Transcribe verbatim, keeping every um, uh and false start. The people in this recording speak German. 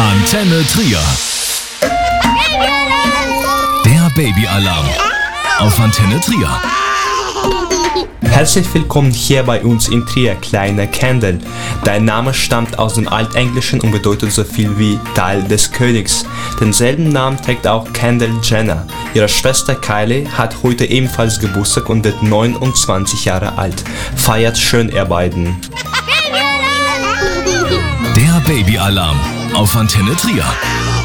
Antenne Trier. Der Babyalarm auf Antenne Trier. Herzlich willkommen hier bei uns in Trier, kleiner Kendall. Dein Name stammt aus dem Altenglischen und bedeutet so viel wie Teil des Königs. Denselben Namen trägt auch Kendall Jenner. Ihre Schwester Kylie hat heute ebenfalls Geburtstag und wird neunundzwanzig Jahre alt. Feiert schön, ihr beiden. Der Babyalarm auf Antenne Trier.